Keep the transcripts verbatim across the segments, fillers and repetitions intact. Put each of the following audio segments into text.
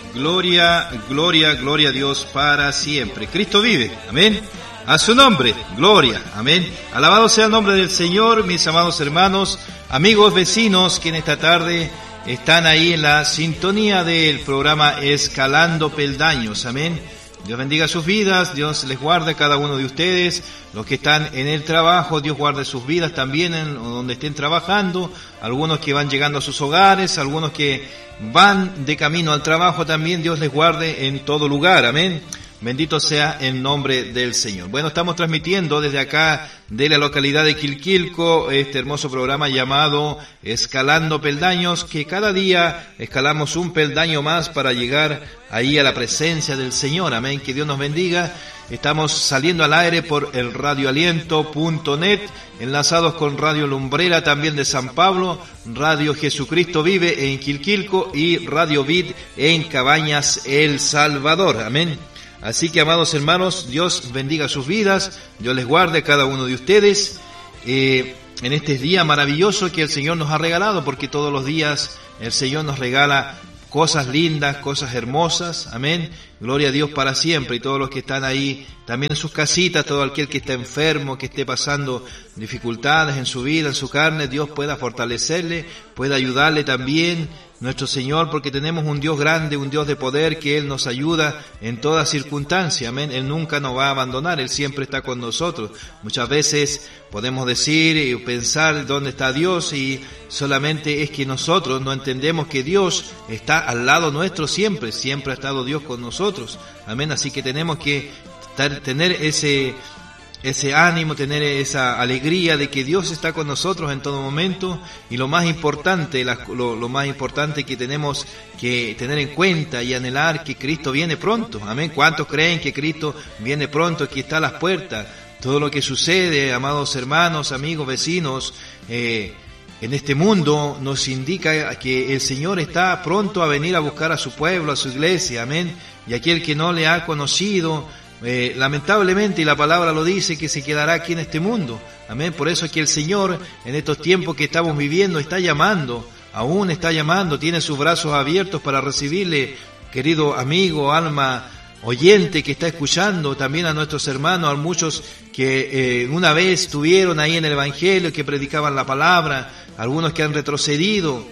Gloria, gloria, gloria a Dios para siempre. Cristo vive, amén. A su nombre, gloria, amén. Alabado sea el nombre del Señor, mis amados hermanos, amigos, vecinos, que en esta tarde están ahí en la sintonía del programa Escalando Peldaños, amén. Dios bendiga sus vidas, Dios les guarde a cada uno de ustedes, los que están en el trabajo, Dios guarde sus vidas también en donde estén trabajando, algunos que van llegando a sus hogares, algunos que van de camino al trabajo también, Dios les guarde en todo lugar, amén. Bendito sea el nombre del Señor. Bueno, estamos transmitiendo desde acá de la localidad de Quilquilco este hermoso programa llamado Escalando Peldaños, que cada día escalamos un peldaño más para llegar ahí a la presencia del Señor. Amén, que Dios nos bendiga. Estamos saliendo al aire por el radio aliento punto net, enlazados con Radio Lumbrera también de San Pablo, Radio Jesucristo Vive en Quilquilco y Radio Vid en Cabañas, El Salvador. Amén. Así que, amados hermanos, Dios bendiga sus vidas, Dios les guarde a cada uno de ustedes eh, en este día maravilloso que el Señor nos ha regalado, porque todos los días el Señor nos regala cosas lindas, cosas hermosas, amén. Gloria a Dios para siempre. Y todos los que están ahí también en sus casitas, todo aquel que está enfermo, que esté pasando dificultades en su vida, en su carne, Dios pueda fortalecerle, pueda ayudarle también, nuestro Señor, porque tenemos un Dios grande, un Dios de poder, que Él nos ayuda en toda circunstancia, amén. Él nunca nos va a abandonar, Él siempre está con nosotros. Muchas veces podemos decir y pensar dónde está Dios, y solamente es que nosotros no entendemos que Dios está al lado nuestro siempre, siempre ha estado Dios con nosotros, amén. Así que tenemos que tener ese ese ánimo, tener esa alegría de que Dios está con nosotros en todo momento, y lo más importante, lo, lo más importante que tenemos que tener en cuenta y anhelar, que Cristo viene pronto, amén. ¿Cuántos creen que Cristo viene pronto, que está a las puertas? Todo lo que sucede, amados hermanos, amigos, vecinos, eh, en este mundo nos indica que el Señor está pronto a venir a buscar a su pueblo, a su iglesia, amén. Y aquel que no le ha conocido, Eh, lamentablemente, y la palabra lo dice, que se quedará aquí en este mundo, amén. Por eso es que el Señor, en estos tiempos que estamos viviendo, está llamando, aún está llamando, tiene sus brazos abiertos para recibirle, querido amigo, alma oyente que está escuchando, también a nuestros hermanos, a muchos que eh, una vez estuvieron ahí en el Evangelio, que predicaban la palabra, algunos que han retrocedido.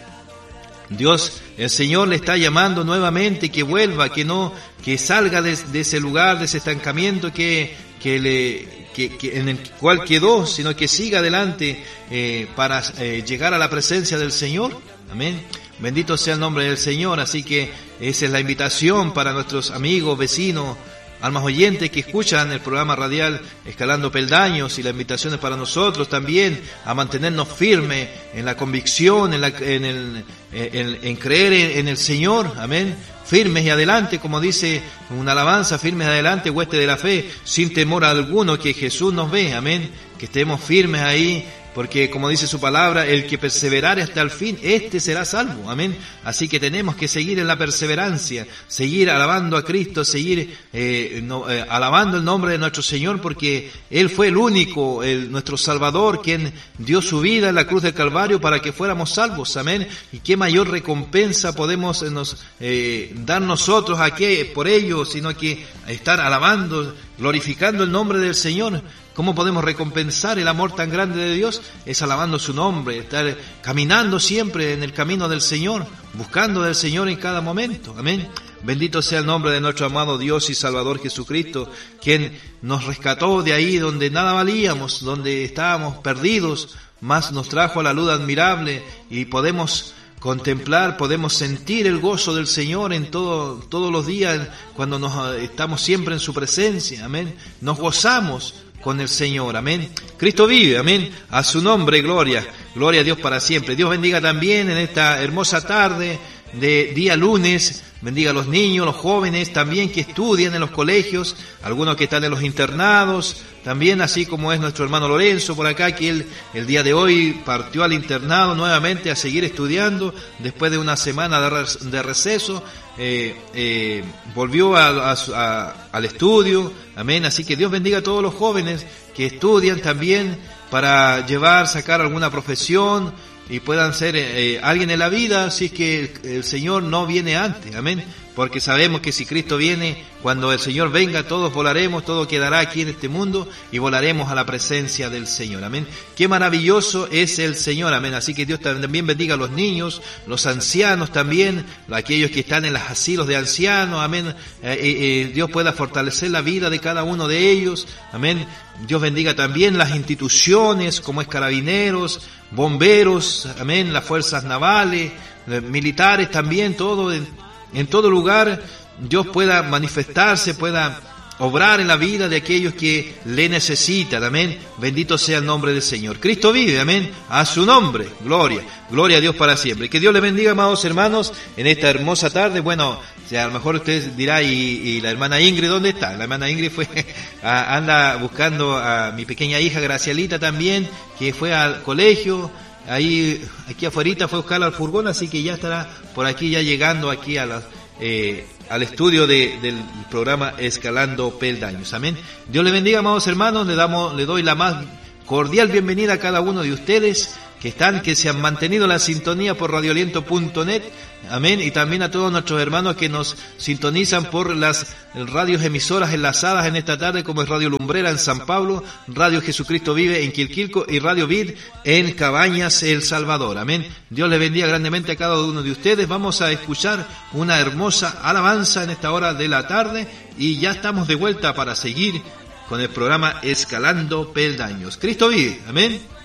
Dios, el Señor le está llamando nuevamente, que vuelva, que no, que salga de, de ese lugar, de ese estancamiento que, que le, que, que en el cual quedó, sino que siga adelante eh, para eh, llegar a la presencia del Señor. Amén. Bendito sea el nombre del Señor. Así que esa es la invitación para nuestros amigos, vecinos, almas oyentes que escuchan el programa radial Escalando Peldaños, y la invitación es para nosotros también a mantenernos firmes en la convicción, en, la, en, el, en, en creer en, en el Señor, amén. Firmes y adelante, como dice una alabanza, firmes y adelante, hueste de la fe, sin temor alguno, que Jesús nos ve, amén. Que estemos firmes ahí, porque como dice su palabra, el que perseverare hasta el fin, este será salvo, amén. Así que tenemos que seguir en la perseverancia, seguir alabando a Cristo, seguir eh, no, eh, alabando el nombre de nuestro Señor, porque Él fue el único, el, nuestro Salvador, quien dio su vida en la cruz del Calvario para que fuéramos salvos, amén. Y qué mayor recompensa podemos eh, nos, eh, dar nosotros aquí por ello, sino que estar alabando, glorificando el nombre del Señor. ¿Cómo podemos recompensar el amor tan grande de Dios? Es alabando su nombre, estar caminando siempre en el camino del Señor, buscando del Señor en cada momento. Amén. Bendito sea el nombre de nuestro amado Dios y Salvador Jesucristo, quien nos rescató de ahí donde nada valíamos, donde estábamos perdidos, mas nos trajo a la luz admirable, y podemos contemplar, podemos sentir el gozo del Señor en todo, todos los días, cuando nos estamos siempre en su presencia. Amén. Nos gozamos con el Señor, amén. Cristo vive, amén. A su nombre, gloria, gloria a Dios para siempre. Dios bendiga también en esta hermosa tarde de día lunes, bendiga a los niños, los jóvenes también que estudian en los colegios, algunos que están en los internados, también así como es nuestro hermano Lorenzo por acá, que él el día de hoy partió al internado nuevamente a seguir estudiando, después de una semana de, de receso, eh, eh, volvió a, a, a, al estudio, amén. Así que Dios bendiga a todos los jóvenes que estudian también para llevar, sacar alguna profesión, y puedan ser eh, alguien en la vida, si es que el, el Señor no viene antes, amén. porque sabemos que si Cristo viene, cuando el Señor venga, todos volaremos, todo quedará aquí en este mundo y volaremos a la presencia del Señor, amén. Qué maravilloso es el Señor, amén. Así que Dios también bendiga a los niños, los ancianos también, aquellos que están en los asilos de ancianos, amén. Eh, eh, Dios pueda fortalecer la vida de cada uno de ellos, amén. Dios bendiga también las instituciones como es carabineros, bomberos, amén, las fuerzas navales, militares también, todo en, en todo lugar Dios pueda manifestarse, pueda obrar en la vida de aquellos que le necesitan, amén. Bendito sea el nombre del Señor. Cristo vive, amén. A su nombre, gloria, gloria a Dios para siempre. Que Dios les bendiga, amados hermanos, en esta hermosa tarde. Bueno, a lo mejor usted dirá, ¿y, y la hermana Ingrid dónde está? La hermana Ingrid fue, a, anda buscando a mi pequeña hija Gracielita también, que fue al colegio. Ahí, aquí afuera fue a buscarla al furgón, así que ya estará por aquí, ya llegando aquí a la, eh, al estudio de, del programa Escalando Peldaños. Amén. Dios le bendiga, amados hermanos. Le damos, le doy la más cordial bienvenida a cada uno de ustedes que están, que se han mantenido en la sintonía por radio aliento punto net. Amén. Y también a todos nuestros hermanos que nos sintonizan por las radios emisoras enlazadas en esta tarde, como es Radio Lumbrera en San Pablo, Radio Jesucristo Vive en Quilquilco y Radio Vid en Cabañas, El Salvador. Amén. Dios les bendiga grandemente a cada uno de ustedes. Vamos a escuchar una hermosa alabanza en esta hora de la tarde y ya estamos de vuelta para seguir con el programa Escalando Peldaños. Cristo vive. Amén.